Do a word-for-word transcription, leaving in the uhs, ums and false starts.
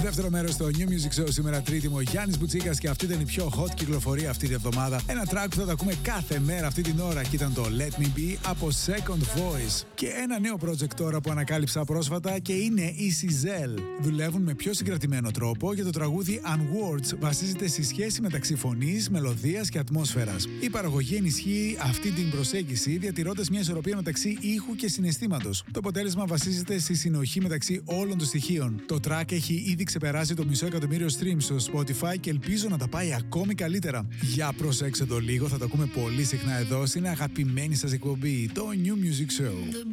Δεύτερο μέρος στο New Music Show σήμερα Τρίτη μου, ο Γιάννης Μπουτσίκας και αυτή ήταν η πιο hot κυκλοφορία αυτή τη εβδομάδα. Ένα track που θα τα ακούμε κάθε μέρα αυτή την ώρα και ήταν το Let Me Be από Second Voice. Και ένα νέο project τώρα που ανακάλυψα πρόσφατα και είναι η Σιζέλ. Δουλεύουν με πιο συγκρατημένο τρόπο και το τραγούδι Unwords βασίζεται στη σχέση μεταξύ φωνής, μελωδίας και ατμόσφαιρας. Η παραγωγή ενισχύει αυτή την προσέγγιση διατηρώντας μια ισορροπία μεταξύ ήχου και συναισθήματος. Το αποτέλεσμα βασίζεται στη συνοχή μεταξύ όλων των στοιχείων. Το track έχει ήδη ξεπεράσει το μισό εκατομμύριο streams στο Spotify και ελπίζω να τα πάει ακόμη καλύτερα. Για προσέξτε το λίγο, θα το ακούμε πολύ συχνά εδώ στην αγαπημένη σας εκπομπή, το New Music Show.